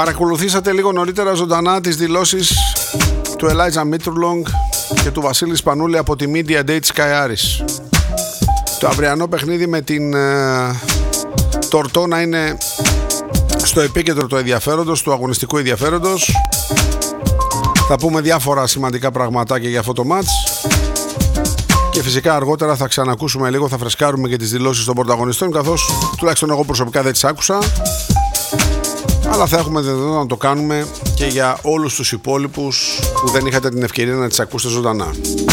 Παρακολουθήσατε λίγο νωρίτερα ζωντανά τις δηλώσεις του Elijah Mitterlong και του Βασίλη Σπανούλη από τη Media Day της Sky Aris. Το αυριανό παιχνίδι με την Τορτό να είναι στο επίκεντρο του ενδιαφέροντος, του αγωνιστικού ενδιαφέροντος. Θα πούμε διάφορα σημαντικά πραγματάκια για αυτό το μάτς. Και φυσικά αργότερα θα ξανακούσουμε λίγο, θα φρεσκάρουμε και τις δηλώσεις των πρωταγωνιστών, καθώς τουλάχιστον εγώ προσωπικά δεν τις άκουσα. Αλλά θα έχουμε δυνατότητα να το κάνουμε και για όλους τους υπόλοιπους που δεν είχατε την ευκαιρία να τις ακούσετε ζωντανά.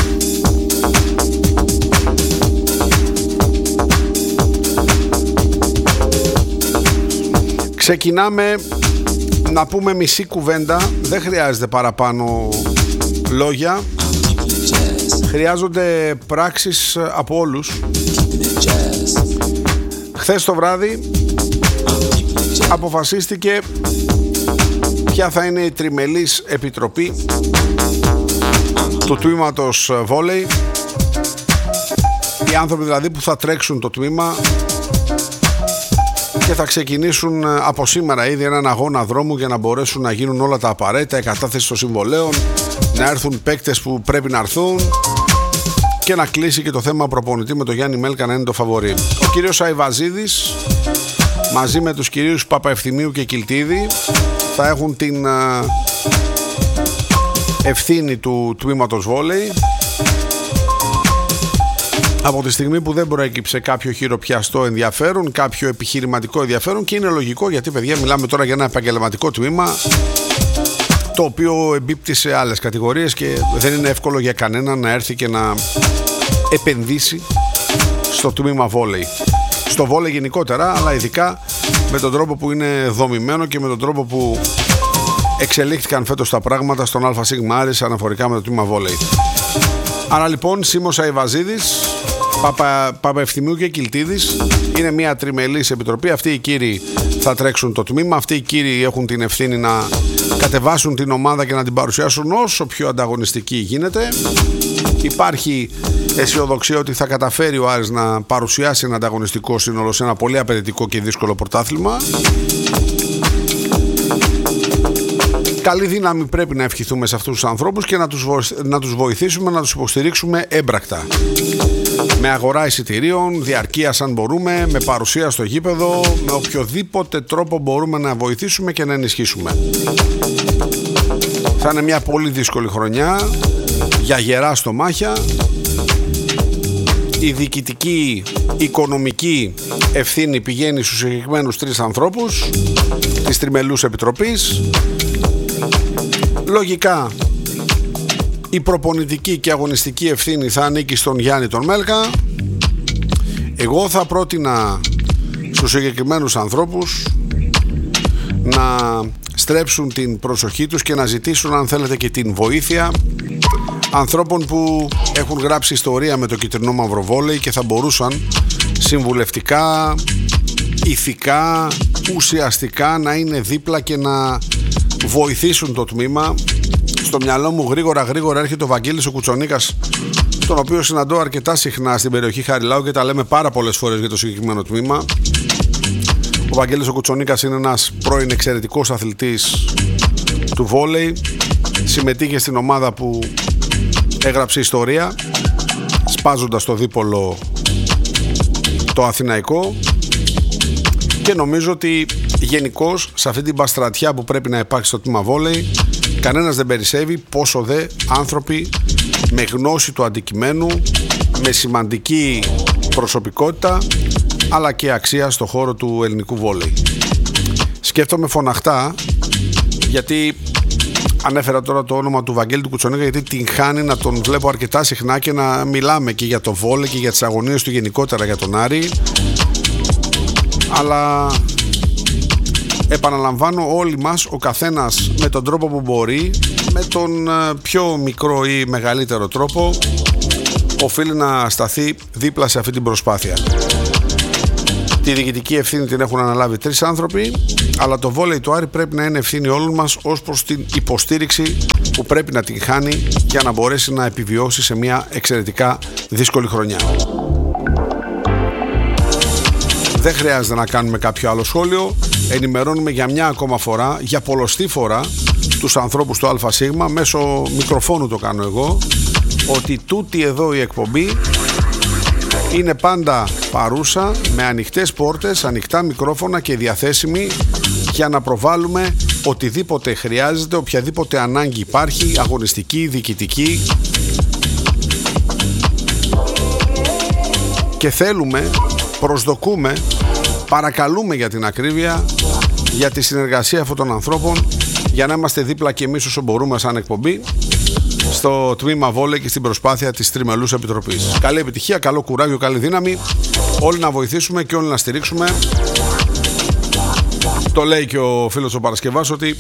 Ξεκινάμε να πούμε μισή κουβέντα, δεν χρειάζεται παραπάνω λόγια. Χρειάζονται πράξεις από όλους. Χθες το βράδυ αποφασίστηκε ποια θα είναι η τριμελής επιτροπή του τμήματος βόλεϊ. Οι άνθρωποι δηλαδή που θα τρέξουν το τμήμα και θα ξεκινήσουν από σήμερα ήδη έναν αγώνα δρόμου για να μπορέσουν να γίνουν όλα τα απαραίτητα, η κατάθεση των συμβολέων, να έρθουν παίκτες που πρέπει να έρθουν και να κλείσει και το θέμα προπονητή με τον Γιάννη Μέλκα να είναι το φαβορί. Ο κύριος Αϊβαζίδης μαζί με τους κυρίους Παπαευθυμίου και Κιλτίδη θα έχουν την ευθύνη του τμήματος βόλεϊ από τη στιγμή που δεν προέκυψε κάποιο χειροπιαστό ενδιαφέρον, κάποιο επιχειρηματικό ενδιαφέρον, και είναι λογικό γιατί, παιδιά, μιλάμε τώρα για ένα επαγγελματικό τμήμα το οποίο εμπίπτει σε άλλες κατηγορίες και δεν είναι εύκολο για κανέναν να έρθει και να επενδύσει στο τμήμα βόλεϊ. Στο βόλεϊ γενικότερα, αλλά ειδικά με τον τρόπο που είναι δομημένο και με τον τρόπο που εξελίχθηκαν φέτος τα πράγματα στον ΑΣ Άρης αναφορικά με το τμήμα βόλεϊ. Άρα λοιπόν Σίμος Αϊβαζίδης, Παπαευθυμίου και Κιλτίδης είναι μια τριμελής επιτροπή. Αυτοί οι κύριοι θα τρέξουν το τμήμα, αυτοί οι κύριοι έχουν την ευθύνη να κατεβάσουν την ομάδα και να την παρουσιάσουν όσο πιο ανταγωνιστική γίνεται. Υπάρχει αισιοδοξία ότι θα καταφέρει ο Άρης να παρουσιάσει ένα ανταγωνιστικό σύνολο σε ένα πολύ απαιτητικό και δύσκολο πρωτάθλημα. Καλή δύναμη πρέπει να ευχηθούμε σε αυτούς τους ανθρώπους και να τους βοηθήσουμε, να τους υποστηρίξουμε έμπρακτα. Με αγορά εισιτηρίων, διαρκείας αν μπορούμε, με παρουσία στο γήπεδο, με οποιοδήποτε τρόπο μπορούμε να βοηθήσουμε και να ενισχύσουμε. Θα είναι μια πολύ δύσκολη χρονιά για γερά στομάχια. Η διοικητική, οικονομική ευθύνη πηγαίνει στους συγκεκριμένους τρεις ανθρώπους της Τριμελούς Επιτροπής. Λογικά η προπονητική και αγωνιστική ευθύνη θα ανήκει στον Γιάννη τον Μέλκα. Εγώ θα πρότεινα στους συγκεκριμένους ανθρώπους να στρέψουν την προσοχή τους και να ζητήσουν, αν θέλετε, και την βοήθεια ανθρώπων που έχουν γράψει ιστορία με το κυτρινό μαύρο βόλεϊ και θα μπορούσαν συμβουλευτικά, ηθικά, ουσιαστικά να είναι δίπλα και να βοηθήσουν το τμήμα. Στο μυαλό μου γρήγορα έρχεται ο Βαγγέλης ο Κουτσονίκας, τον οποίο συναντώ αρκετά συχνά στην περιοχή Χαριλάου και τα λέμε πάρα πολλές φορές για το συγκεκριμένο τμήμα. Ο Βαγγέλης ο Κουτσονίκας είναι ένας πρώην εξαιρετικός αθλητής του βόλεϊ. Συμμετείχε στην ομάδα που έγραψε ιστορία, σπάζοντας το δίπολο το αθηναϊκό, και νομίζω ότι γενικώς σε αυτή την παστρατιά που πρέπει να υπάρξει στο τμήμα βόλεϊ κανένας δεν περισσεύει, πόσο δε άνθρωποι με γνώση του αντικειμένου, με σημαντική προσωπικότητα αλλά και αξία στο χώρο του ελληνικού βόλεϊ. Σκέφτομαι φωναχτά, γιατί ανέφερα τώρα το όνομα του Βαγγέλη του Κουτσονίκα, γιατί την χάνει να τον βλέπω αρκετά συχνά και να μιλάμε και για το βόλεϊ και για τις αγωνίες του γενικότερα για τον Άρη. Αλλά επαναλαμβάνω, όλοι μας, ο καθένας με τον τρόπο που μπορεί, με τον πιο μικρό ή μεγαλύτερο τρόπο, οφείλει να σταθεί δίπλα σε αυτή την προσπάθεια. Τη διοικητική ευθύνη την έχουν αναλάβει τρεις άνθρωποι, αλλά το βόλεϊ του Άρη πρέπει να είναι ευθύνη όλων μας ως προς την υποστήριξη που πρέπει να την χάνει για να μπορέσει να επιβιώσει σε μια εξαιρετικά δύσκολη χρονιά. Δεν χρειάζεται να κάνουμε κάποιο άλλο σχόλιο. ενημερώνουμε για μια ακόμα φορά, για πολλοστή φορά, τους ανθρώπους του ΑΣ, μέσω μικροφόνου το κάνω εγώ, ότι τούτη εδώ η εκπομπή είναι πάντα παρούσα, με ανοιχτές πόρτες, ανοιχτά μικρόφωνα και διαθέσιμη για να προβάλλουμε οτιδήποτε χρειάζεται, οποιαδήποτε ανάγκη υπάρχει, αγωνιστική, διοικητική. Και θέλουμε, προσδοκούμε, παρακαλούμε για την ακρίβεια, για τη συνεργασία αυτών των ανθρώπων, για να είμαστε δίπλα και εμείς όσο μπορούμε σαν εκπομπή στο τμήμα βόλεϊ και στην προσπάθεια της Τριμελούς Επιτροπής. Καλή επιτυχία, καλό κουράγιο, καλή δύναμη. Όλοι να βοηθήσουμε και όλοι να στηρίξουμε. Το λέει και ο φίλος ο Παρασκευάς ότι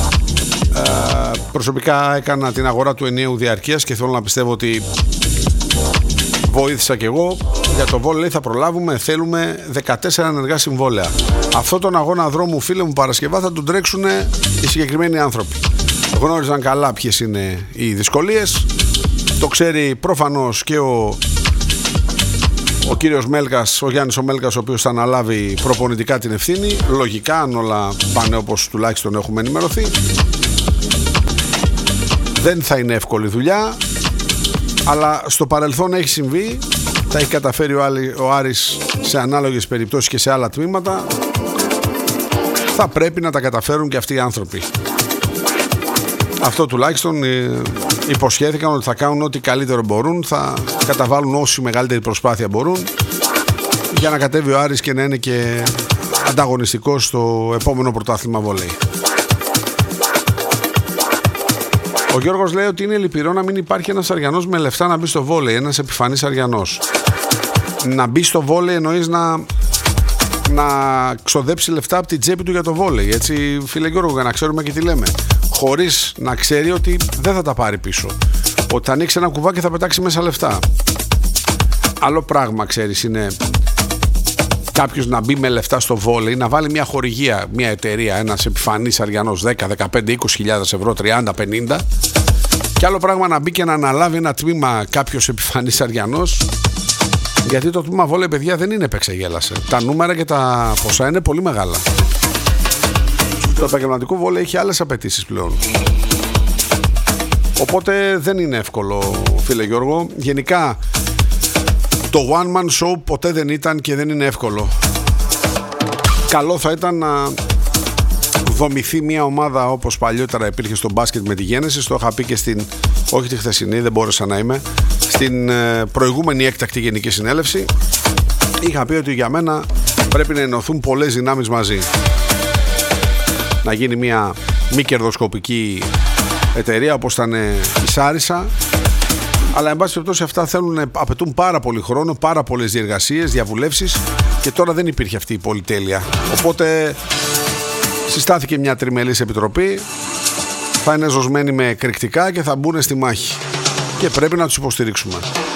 προσωπικά έκανα την αγορά του ενιαίου διαρκείας και θέλω να πιστεύω ότι βοήθησα και εγώ. Για το βόλεϊ θα προλάβουμε, θέλουμε 14 ενεργά συμβόλαια. Αυτό τον αγώνα δρόμου, φίλε μου Παρασκευά, θα τον τρέξουν οι συγκεκριμένοι άνθρωποι. Γνώριζαν καλά ποιες είναι οι δυσκολίες. Το ξέρει προφανώς και ο κύριος Μέλκας, ο Γιάννης ο Μέλκας, ο οποίος θα αναλάβει προπονητικά την ευθύνη. Λογικά, αν όλα πάνε όπως τουλάχιστον έχουμε ενημερωθεί, δεν θα είναι εύκολη δουλειά, αλλά στο παρελθόν έχει συμβεί, τα έχει καταφέρει ο Άρης σε ανάλογες περιπτώσεις και σε άλλα τμήματα. Θα πρέπει να τα καταφέρουν και αυτοί οι άνθρωποι. Αυτό τουλάχιστον υποσχέθηκαν ότι θα κάνουν ό,τι καλύτερο μπορούν, θα καταβάλουν όση μεγαλύτερη προσπάθεια μπορούν για να κατέβει ο Άρης και να είναι και ανταγωνιστικός στο επόμενο πρωτάθλημα βόλεϊ. Ο Γιώργος λέει ότι είναι λυπηρό να μην υπάρχει ένας Αριανός με λεφτά να μπει στο βόλεϊ, ένας επιφανής Αριανός. Να μπει στο βόλεϊ εννοείς να ξοδέψει λεφτά από την τσέπη του για το βόλεϊ, έτσι φίλε Γιώργο, για να ξέρουμε και τι λέμε. Χωρίς να ξέρει ότι δεν θα τα πάρει πίσω, ότι θα ανοίξει ένα κουβάκι και θα πετάξει μέσα λεφτά. Άλλο πράγμα, ξέρεις, είναι κάποιος να μπει με λεφτά στο βόλεϊ, να βάλει μια χορηγία, μια εταιρεία, ένας επιφανής Αριανός 10, 15, 20.000 ευρώ, 30, 50. Και άλλο πράγμα να μπει και να αναλάβει ένα τμήμα κάποιος επιφανής Αριανός, γιατί το τμήμα βόλεϊ, παιδιά, δεν είναι επεξεγέλασε. Τα νούμερα και τα ποσά είναι πολύ μεγάλα. Το επαγγελματικό βόλεϊ έχει άλλες απαιτήσεις πλέον. Οπότε δεν είναι εύκολο, φίλε Γιώργο. Γενικά το one man show ποτέ δεν ήταν και δεν είναι εύκολο. Καλό θα ήταν να δομηθεί μια ομάδα όπως παλιότερα υπήρχε στο μπάσκετ με τη Γένεση. Το είχα πει και στην, όχι τη χθεσινή, δεν μπόρεσα να είμαι, στην προηγούμενη έκτακτη γενική συνέλευση. Είχα πει ότι για μένα πρέπει να ενωθούν πολλές δυνάμεις μαζί. Να γίνει μια μη κερδοσκοπική εταιρεία όπως ήταν η Σάρισα. Αλλά εν πάση περιπτώσει αυτά απαιτούν πάρα πολύ χρόνο, πάρα πολλές διεργασίες, διαβουλεύσεις, και τώρα δεν υπήρχε αυτή η πολυτέλεια. Οπότε συστάθηκε μια τριμελής επιτροπή, θα είναι ζωσμένη με εκρηκτικά και θα μπουν στη μάχη. Και πρέπει να τους υποστηρίξουμε.